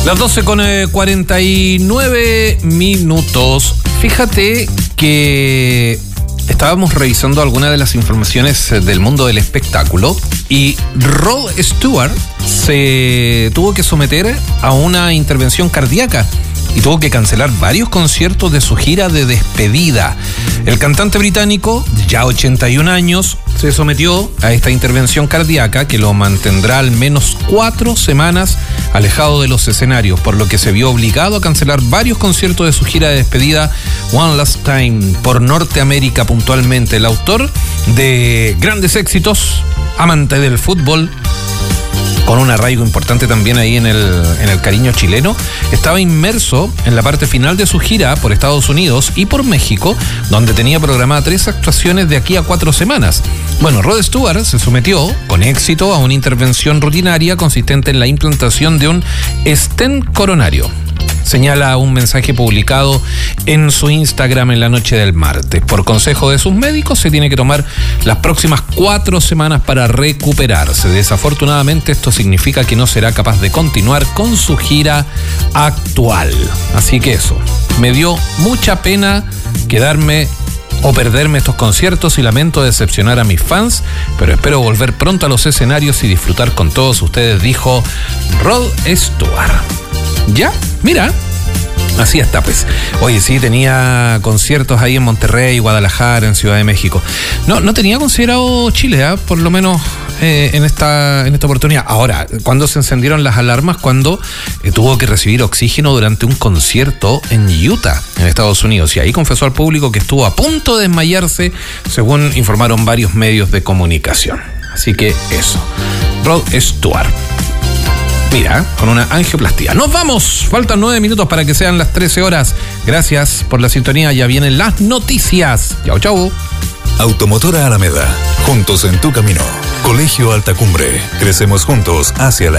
Las 12:49 minutos. Fíjate que estábamos revisando algunas de las informaciones del mundo del espectáculo y Rod Stewart se tuvo que someter a una intervención cardíaca y tuvo que cancelar varios conciertos de su gira de despedida. El cantante británico, ya 81 años, se sometió a esta intervención cardíaca que lo mantendrá al menos 4 semanas alejado de los escenarios, por lo que se vio obligado a cancelar varios conciertos de su gira de despedida One Last Time por Norteamérica puntualmente. El autor de grandes éxitos, amante del fútbol, con un arraigo importante también ahí en el cariño chileno, estaba inmerso en la parte final de su gira por Estados Unidos y por México, donde tenía programadas 3 actuaciones de aquí a 4 semanas. Bueno, Rod Stewart se sometió con éxito a una intervención rutinaria consistente en la implantación de un stent coronario. Señala un mensaje publicado en su Instagram en la noche del martes. Por consejo de sus médicos, se tiene que tomar las próximas 4 semanas para recuperarse. Desafortunadamente, esto significa que no será capaz de continuar con su gira actual. Así que eso, me dio mucha pena quedarme o perderme estos conciertos y lamento decepcionar a mis fans, pero espero volver pronto a los escenarios y disfrutar con todos ustedes, dijo Rod Stewart. ¿Ya? Mira, así está pues. Oye, sí, tenía conciertos ahí en Monterrey, Guadalajara, en Ciudad de México. No tenía considerado Chile, por lo menos en esta oportunidad. Ahora, cuando se encendieron las alarmas, cuando tuvo que recibir oxígeno durante un concierto en Utah, en Estados Unidos, y ahí confesó al público que estuvo a punto de desmayarse, según informaron varios medios de comunicación. Así que eso, Rod Stewart. Mira, con una angioplastía. ¡Nos vamos! Faltan 9 minutos para que sean las 13 horas. Gracias por la sintonía. Ya vienen las noticias. Chau, chau. Automotora Alameda. Juntos en tu camino. Colegio Alta Cumbre. Crecemos juntos hacia la